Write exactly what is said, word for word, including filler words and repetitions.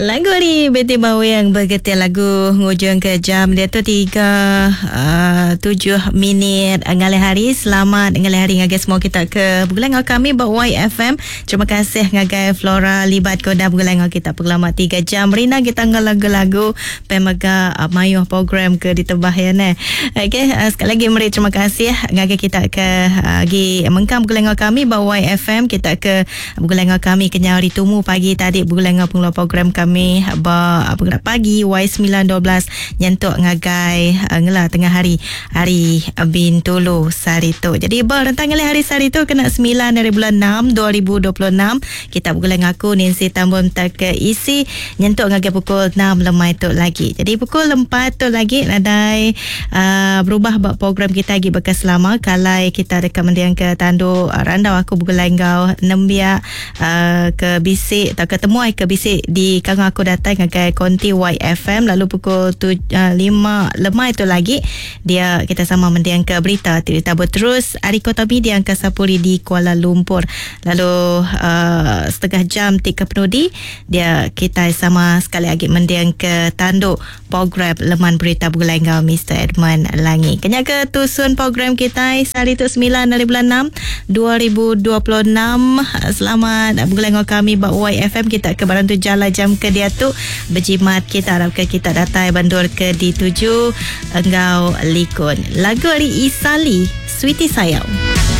Lagu ni Betty Bawe yang bergetir lagu ngujung ke jam dia tu tiga uh, tujuh minit ngalih hari. Selamat ngalih hari ngagai semua kita ke bulan ngau kami bawa Y F M. Terima kasih ngagai Flora libat koda bulan ngau kita pengalaman tiga jam. Rina kita ngal lagu-lagu pemaga uh, mayuh program ke ditebah ya ne. Okey, uh, sekali lagi meri terima kasih ngagai kita ke uh, gi mengkam bulan ngau kami bawa Y F M kita ke bulan ngau kami kenyau ditumu pagi tadi bulan ngau pengalaman program kami kami ba apa pagi Y sembilan dua belas nyentuk ngagai uh, ngela tengah hari hari Bintulu Sarito. Jadi ba rentang ngelih hari Sarito kena sembilan dari bulan enam dua ribu dua puluh enam kita bulan ngaku Nancy Tambun tak ke isi nyentuk ngagai pukul enam lemai tu lagi. Jadi pukul empat tu lagi nadai uh, berubah bab program kita lagi bekas lama kalai kita dekat mendiang ke tandu uh, randau aku bulan ngau nembia uh, ke bisik atau ketemu ke bisik di kang aku datang ke konti Y F M lalu pukul tu, uh, lima lemah itu lagi dia kita sama mendiang ke berita cerita berterus Ariko Tobi di angka Sapuri di Kuala Lumpur lalu uh, setengah jam tiga penudi dia kita sama sekali lagi mendiang ke tanduk program leman berita bulan ngau Mister Edmund Langi kena ke tusun program kita hari tu sembilan dari bulan enam dua ribu dua puluh enam. Selamat bulan ngau kami bak Y F M kita ke barang tu jala jam ke dia tu berjimat kita harapkan kita datang bandur ke di tujuh Enggau Likun lagu hari Isali Sweetie Sayang.